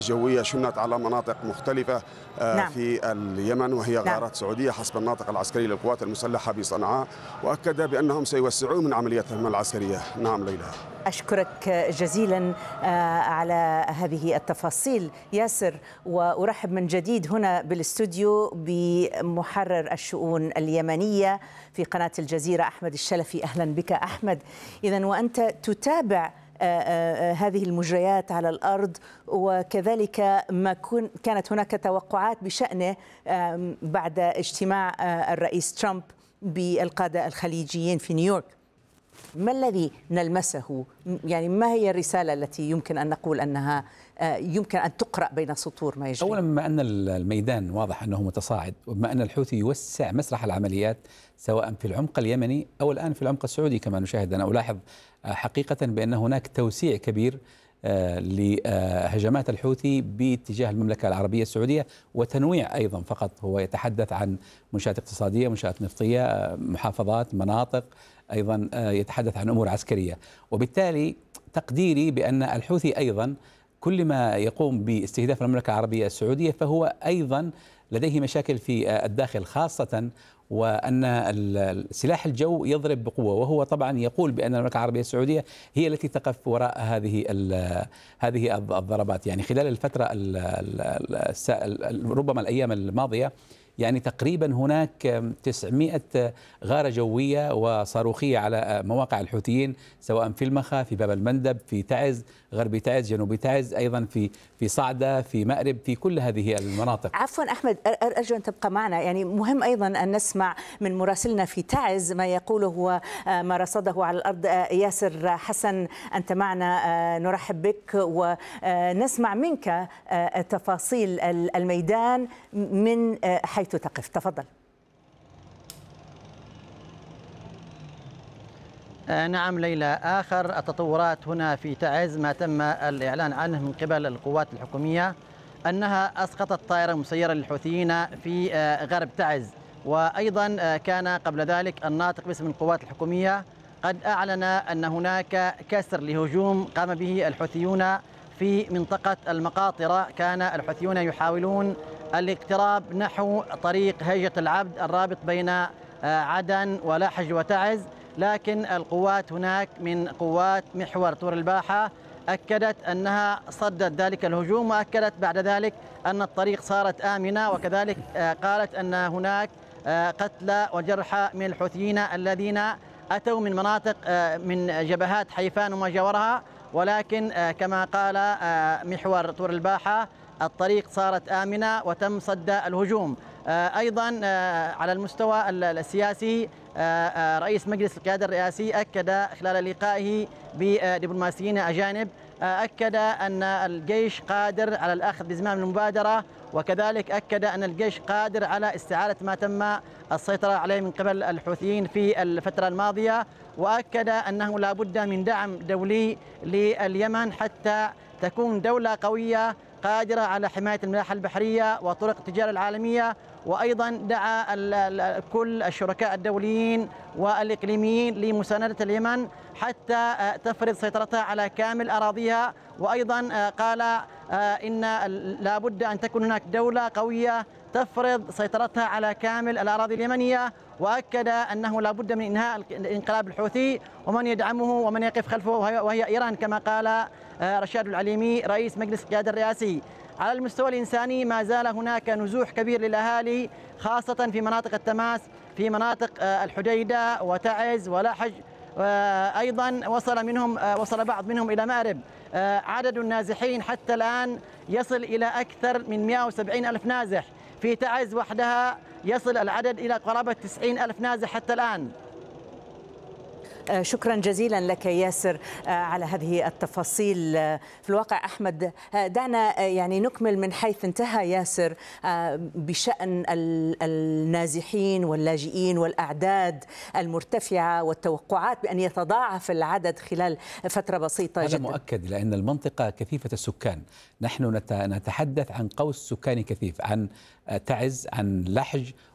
جوية شنت على مناطق مختلفة نعم. في اليمن، وهي غارات سعودية حسب الناطق العسكري للقوات المسلحة بصنعاء، وأكد بأنهم سيوسعون من عملياتهم العسكرية. نعم ليلى، أشكرك جزيلا على هذه التفاصيل ياسر، وأرحب من جديد هنا بالاستوديو بمحرر الشؤون اليمنية في قناة الجزيرة أحمد الشلفي. أهلا بك أحمد. إذن وأنت تتابع هذه المجريات على الأرض، وكذلك ما كانت هناك توقعات بشأنه بعد اجتماع الرئيس ترامب بالقادة الخليجيين في نيويورك. ما الذي نلمسه؟ يعني ما هي الرسالة التي يمكن أن نقول أنها يمكن أن تقرأ بين سطور ما يجري؟ أولا، بما أن الميدان واضح أنه متصاعد، وبما أن الحوثي يوسع مسرح العمليات سواء في العمق اليمني أو الآن في العمق السعودي كما نشاهد، أنا ألاحظ حقيقة بأن هناك توسيع كبير لهجمات الحوثي باتجاه المملكة العربية السعودية، وتنويع أيضا، فقط هو يتحدث عن منشآت اقتصادية، منشآت نفطية، محافظات، مناطق، أيضا يتحدث عن أمور عسكرية. وبالتالي تقديري بأن الحوثي أيضا كل ما يقوم باستهداف المملكة العربية السعودية فهو أيضا لديه مشاكل في الداخل، خاصة وأن سلاح الجو يضرب بقوة، وهو طبعا يقول بأن المملكة العربية السعودية هي التي تقف وراء هذه الضربات. يعني خلال الفترة ربما الأيام الماضية، يعني تقريبا هناك 900 غارة جوية وصاروخية على مواقع الحوثيين، سواء في المخا، في باب المندب، في تعز، غربي تعز، جنوبي تعز، أيضا في صعدة، في مأرب، في كل هذه المناطق. عفوا أحمد، أرجو أن تبقى معنا، يعني مهم أيضا أن نسمع من مراسلنا في تعز ما يقوله وما رصده على الأرض. ياسر حسن، أنت معنا، نرحب بك ونسمع منك تفاصيل الميدان من حيث تقف. تفضل. نعم ليلى، آخر التطورات هنا في تعز ما تم الإعلان عنه من قبل القوات الحكومية أنها أسقطت طائرة مسيرة للحوثيين في غرب تعز، وأيضا كان قبل ذلك الناطق باسم القوات الحكومية قد أعلن أن هناك كسر لهجوم قام به الحوثيون في منطقة المقاطرة. كان الحوثيون يحاولون الاقتراب نحو طريق هيجة العبد الرابط بين عدن ولحج وتعز، لكن القوات هناك من قوات محور طور الباحة أكدت أنها صدت ذلك الهجوم، وأكدت بعد ذلك أن الطريق صارت آمنة، وكذلك قالت أن هناك قتلى وجرحى من الحوثيين الذين أتوا من مناطق من جبهات حيفان وما جاورها، ولكن كما قال محور طور الباحة الطريق صارت آمنة وتم صد الهجوم. أيضا على المستوى السياسي، رئيس مجلس القيادة الرئاسي أكد خلال لقائه بدبلوماسيين أجانب، أكد أن الجيش قادر على الأخذ بزمام المبادرة، وكذلك أكد أن الجيش قادر على استعادة ما تم السيطرة عليه من قبل الحوثيين في الفترة الماضية، وأكد أنه لا بد من دعم دولي لليمن حتى تكون دولة قوية قادرة على حماية الملاحة البحرية وطرق التجارة العالمية. وأيضا دعا كل الشركاء الدوليين والإقليميين لمساندة اليمن حتى تفرض سيطرتها على كامل أراضيها، وأيضا قال إن لا بد أن تكون هناك دولة قوية تفرض سيطرتها على كامل الأراضي اليمنية، وأكد أنه لا بد من إنهاء الانقلاب الحوثي ومن يدعمه ومن يقف خلفه وهي إيران، كما قال رشاد العليمي رئيس مجلس القيادة الرئاسي. على المستوى الإنساني ما زال هناك نزوح كبير للأهالي، خاصة في مناطق التماس، في مناطق الحديدة وتعز ولحج، أيضا وصل بعض منهم إلى مأرب. عدد النازحين حتى الآن يصل إلى أكثر من 170 ألف نازح، في تعز وحدها يصل العدد إلى قرابة 90 ألف نازح حتى الآن. شكرا جزيلا لك ياسر على هذه التفاصيل. في الواقع أحمد، دعنا يعني نكمل من حيث انتهى ياسر بشأن النازحين واللاجئين والأعداد المرتفعة والتوقعات بأن يتضاعف العدد خلال فترة بسيطة جدا. هذا مؤكد، لأن المنطقة كثيفة السكان، نحن نتحدث عن قوس سكاني كثيف، عن تعز، عن لحج،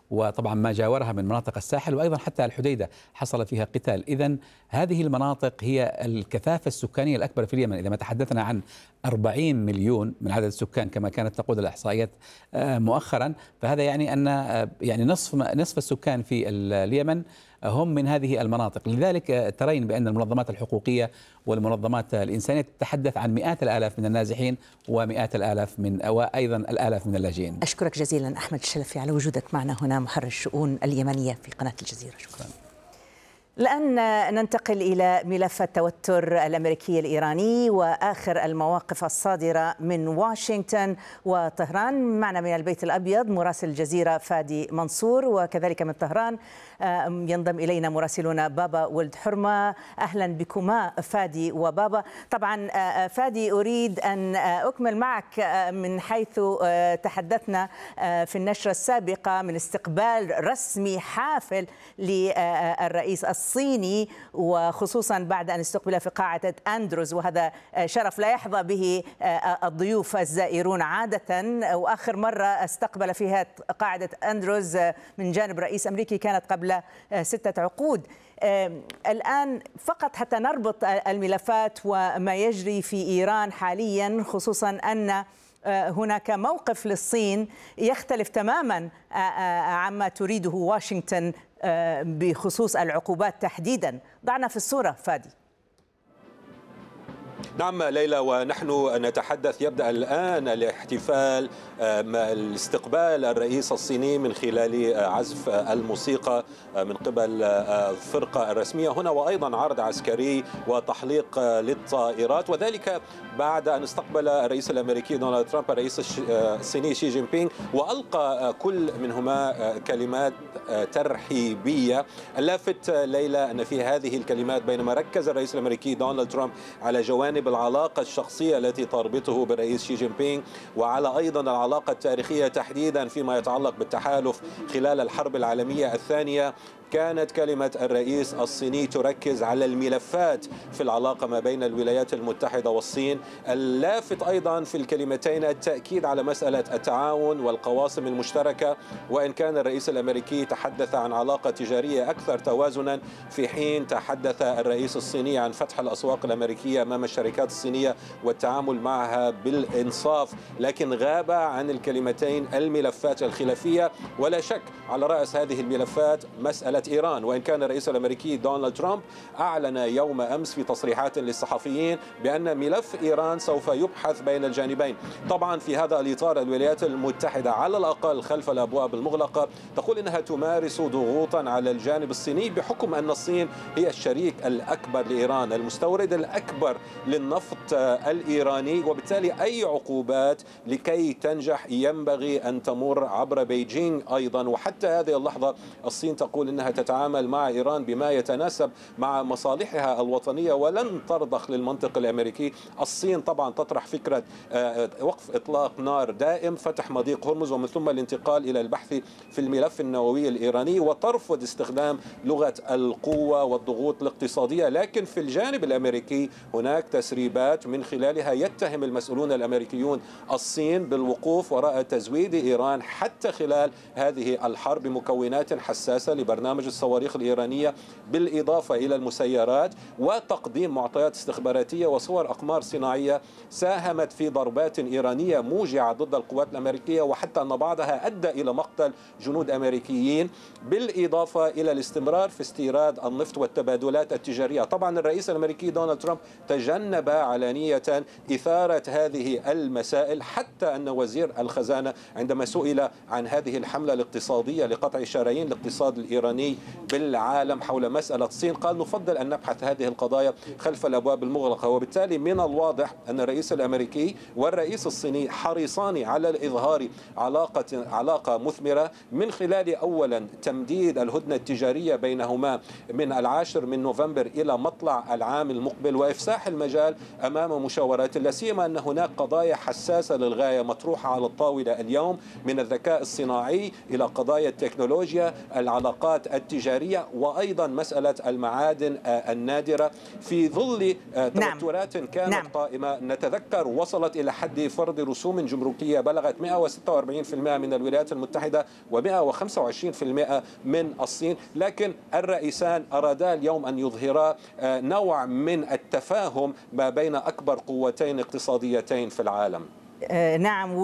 وطبعا ما جاورها من مناطق الساحل، وأيضا حتى الحديدة حصل فيها قتال. إذن هذه المناطق هي الكثافة السكانية الأكبر في اليمن. إذا ما تحدثنا عن 40 مليون من عدد السكان كما كانت تقول الإحصائيات مؤخرا، فهذا يعني أن يعني نصف السكان في اليمن هم من هذه المناطق. لذلك ترين بأن المنظمات الحقوقية والمنظمات الإنسانية تتحدث عن مئات الآلاف من النازحين ومئات الآلاف وأيضا الآلاف من اللاجئين. أشكرك جزيلا أحمد الشلفي على وجودك معنا هنا، محرر الشؤون اليمنية في قناة الجزيرة. شكرا. الآن ننتقل إلى ملف التوتر الأمريكي الإيراني وآخر المواقف الصادرة من واشنطن وطهران. معنا من البيت الأبيض مراسل الجزيرة فادي منصور، وكذلك من طهران ينضم إلينا مراسلون بابا ولد حرمة. أهلا بكما فادي وبابا. طبعا فادي أريد أن أكمل معك من حيث تحدثنا في النشرة السابقة من استقبال رسمي حافل للرئيس الصيني، وخصوصا بعد أن استقبل في قاعدة أندروز، وهذا شرف لا يحظى به الضيوف الزائرون عادة. وآخر مرة استقبل فيها قاعدة أندروز من جانب رئيس أمريكي كانت قبل 6 عقود. الآن فقط حتى نربط الملفات وما يجري في إيران حاليا، خصوصا أن هناك موقف للصين يختلف تماما عما تريده واشنطن بخصوص العقوبات تحديدا. ضعنا في الصورة فادي. نعم ليلى، ونحن نتحدث يبدأ الآن الاحتفال استقبال الرئيس الصيني من خلال عزف الموسيقى من قبل الفرقة الرسمية هنا، وأيضا عرض عسكري وتحليق للطائرات، وذلك بعد أن استقبل الرئيس الأمريكي دونالد ترامب الرئيس الصيني شي جين بينغ، وألقى كل منهما كلمات ترحيبية. اللافت ليلى أن في هذه الكلمات بينما ركز الرئيس الأمريكي دونالد ترامب على جوانب العلاقة الشخصية التي تربطه بالرئيس شي جين بينغ، وعلى أيضا العلاقة التاريخية تحديدا فيما يتعلق بالتحالف خلال الحرب العالمية الثانية، كانت كلمة الرئيس الصيني تركز على الملفات في العلاقة ما بين الولايات المتحدة والصين. اللافت أيضا في الكلمتين التأكيد على مسألة التعاون والقواسم المشتركة، وإن كان الرئيس الأمريكي تحدث عن علاقة تجارية أكثر توازنا، في حين تحدث الرئيس الصيني عن فتح الأسواق الأمريكية أمام الشركات الصينية والتعامل معها بالإنصاف، لكن غاب عن الكلمتين الملفات الخلافية. ولا شك على رأس هذه الملفات مسألة إيران، وإن كان الرئيس الأمريكي دونالد ترامب أعلن يوم أمس في تصريحات للصحفيين بأن ملف إيران سوف يبحث بين الجانبين. طبعا في هذا الإطار الولايات المتحدة على الأقل خلف الأبواب المغلقة تقول أنها تمارس ضغوطا على الجانب الصيني بحكم أن الصين هي الشريك الأكبر لإيران، المستورد الأكبر للنفط الإيراني، وبالتالي أي عقوبات لكي تنجح ينبغي أن تمر عبر بيجينغ أيضا. وحتى هذه اللحظة الصين تقول أنها تتعامل مع إيران بما يتناسب مع مصالحها الوطنية ولن ترضخ للمنطق الأمريكي. الصين طبعا تطرح فكرة وقف إطلاق نار دائم، فتح مضيق هرمز، ومن ثم الانتقال إلى البحث في الملف النووي الإيراني، وترفض استخدام لغة القوة والضغوط الاقتصادية. لكن في الجانب الأمريكي هناك تسريبات من خلالها يتهم المسؤولون الأمريكيون الصين بالوقوف وراء تزويد إيران حتى خلال هذه الحرب بمكونات حساسة لبرنامج الصواريخ الإيرانية، بالإضافة إلى المسيرات وتقديم معطيات استخباراتية وصور أقمار صناعية ساهمت في ضربات إيرانية موجعة ضد القوات الأمريكية، وحتى أن بعضها أدى إلى مقتل جنود أمريكيين، بالإضافة إلى الاستمرار في استيراد النفط والتبادلات التجارية. طبعا الرئيس الأمريكي دونالد ترامب تجنب علانية إثارة هذه المسائل، حتى أن وزير الخزانة عندما سئل عن هذه الحملة الاقتصادية لقطع شرايين الاقتصاد الإيراني بالعالم حول مسألة الصين قال نفضل أن نبحث هذه القضايا خلف الأبواب المغلقة. وبالتالي من الواضح أن الرئيس الأمريكي والرئيس الصيني حريصان على الإظهار علاقة مثمرة من خلال أولا تمديد الهدنة التجارية بينهما من 10 من نوفمبر إلى مطلع العام المقبل، وإفساح المجال أمام مشاورات، لا سيما أن هناك قضايا حساسة للغاية مطروحة على الطاولة اليوم، من الذكاء الصناعي إلى قضايا التكنولوجيا، العلاقات التجارية وأيضا مسألة المعادن النادرة في ظل توترات كانت قائمة. نتذكر وصلت إلى حد فرض رسوم جمركية بلغت 146% من الولايات المتحدة و125% من الصين، لكن الرئيسان أرادا اليوم أن يظهرا نوع من التفاهم ما بين أكبر قوتين اقتصاديتين في العالم. نعم.